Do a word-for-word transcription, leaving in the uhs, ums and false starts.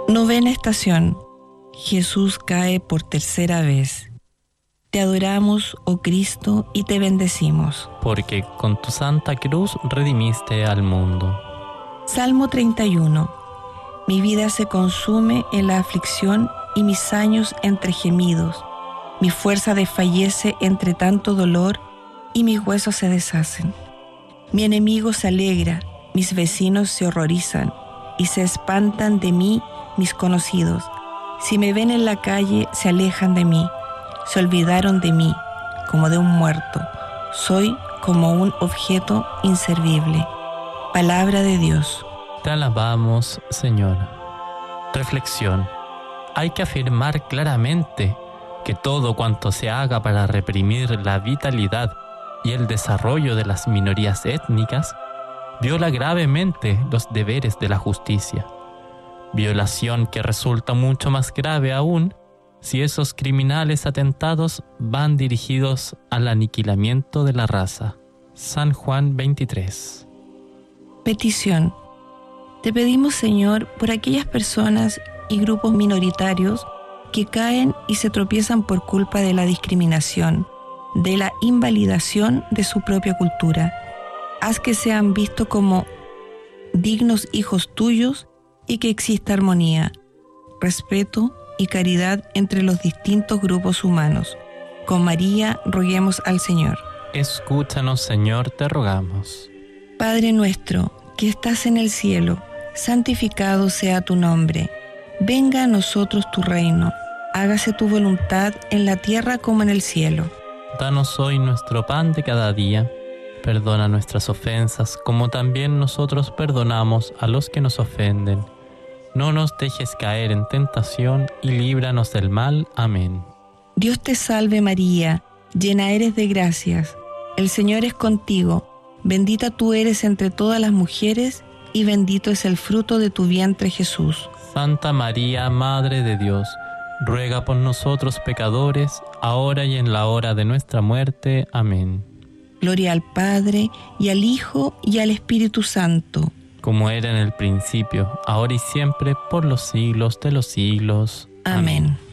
Novena estación. Jesús cae por tercera vez. Te adoramos, oh Cristo, y te bendecimos. Porque con tu santa cruz redimiste al mundo. Salmo treinta y uno. Mi vida se consume en la aflicción y mis años entre gemidos. Mi fuerza desfallece entre tanto dolor y mis huesos se deshacen. Mi enemigo se alegra, mis vecinos se horrorizan y se espantan de mí mis conocidos. Si me ven en la calle, se alejan de mí, se olvidaron de mí como de un muerto. Soy como un objeto inservible. Palabra de Dios. Te alabamos, Señor. Reflexión. Hay que afirmar claramente que todo cuanto se haga para reprimir la vitalidad y el desarrollo de las minorías étnicas viola gravemente los deberes de la justicia. Violación que resulta mucho más grave aún si esos criminales atentados van dirigidos al aniquilamiento de la raza. San Juan veintitrés. Petición. Te pedimos, Señor, por aquellas personas y grupos minoritarios que caen y se tropiezan por culpa de la discriminación, de la invalidación de su propia cultura. Haz que sean vistos como dignos hijos tuyos y que exista armonía, respeto y caridad entre los distintos grupos humanos. Con María roguemos al Señor. Escúchanos, Señor, te rogamos. Padre nuestro, que estás en el cielo, santificado sea tu nombre. Venga a nosotros tu reino. Hágase tu voluntad en la tierra como en el cielo. Danos hoy nuestro pan de cada día. Perdona nuestras ofensas, como también nosotros perdonamos a los que nos ofenden. No nos dejes caer en tentación y líbranos del mal. Amén. Dios te salve María, llena eres de gracias. El Señor es contigo. Bendita tú eres entre todas las mujeres y bendito es el fruto de tu vientre Jesús. Santa María, Madre de Dios, ruega por nosotros pecadores, ahora y en la hora de nuestra muerte. Amén. Gloria al Padre, y al Hijo, y al Espíritu Santo. Como era en el principio, ahora y siempre, por los siglos de los siglos. Amén. Amén.